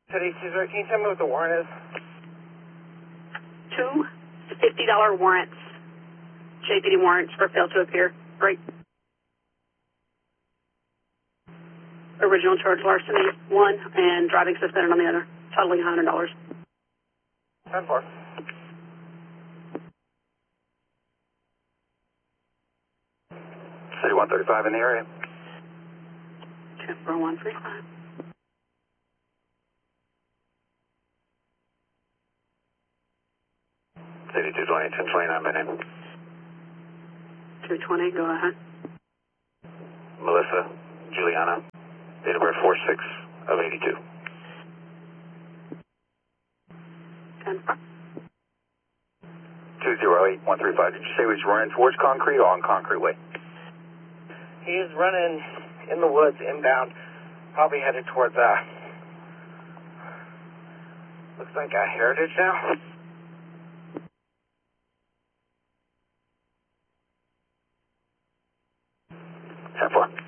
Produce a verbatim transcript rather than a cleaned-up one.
City two zero, can you tell me what the warrant is? Two fifty dollar warrants. J P D warrants for fail to appear. Great. Original charge larceny, one, and driving suspended on the other. Totaling one hundred dollars. ten four. City one thirty-five in the area. ten four one three five. City two twenty, ten twenty-nine, my name. two twenty, go ahead. Melissa Juliana, date of birth four six of eighty-two. ten four. two zero eight one three five, did you say he was running towards concrete or on concrete way? He's running in the woods inbound, probably headed towards, uh, looks like a Heritage now. ten four.